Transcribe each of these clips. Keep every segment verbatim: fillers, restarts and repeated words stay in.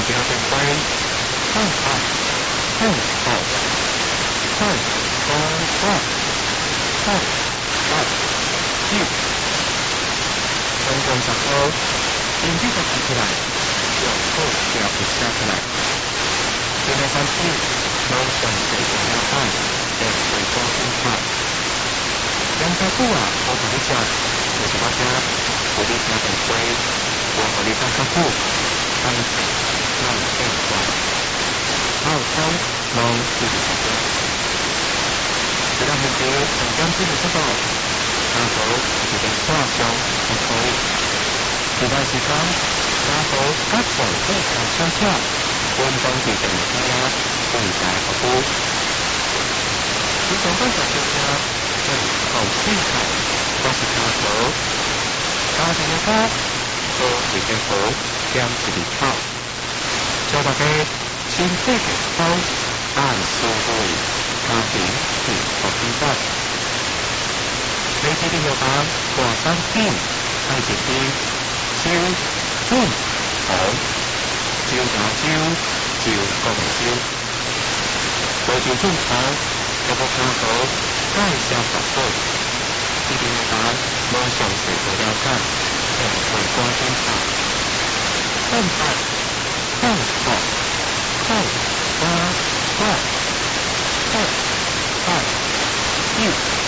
标的规，看看，看好，看看看，看看，九，成功十号，身体就提起来，用手脚就下起来。现在三次，往上水平了解，在水中心看。两只股啊，我同你讲，就是我家，我哋听定规，我和你讲较好，但是咱唔变化，好好望就是十个。这个问题重点只是这个，然后一个画像就可以。一段时间，然后各种非常相像，运动是定期啊，对待服务。你上班就做啊。嗯，好精彩！我是卡头，家庭的家，做一个好，兼一个好。祝大家身体健康，万事如意，家庭幸福美满。你这边有讲华山天，爱一天，招本好，招大招，招共招，无招正常，有冇卡头？介绍法会，这边的答案网上水果了解，向水果检查。看法，看法，看花花，看看六。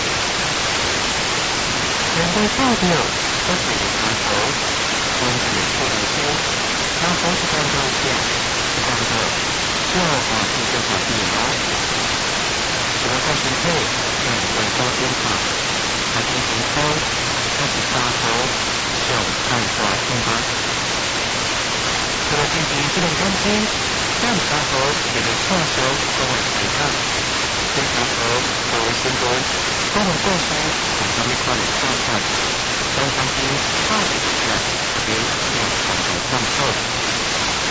全部照掉，都是插头，光是不能修，插头是干到下，是干到，就把这个法电脑。我在身体向水果检查，还进行抽，还是插头向看法检查。除了进行这种更新，向插头也能跨手作为检查。检查头作为新闻，作为过去从上面看下看，当当心差一点，别向插头看错。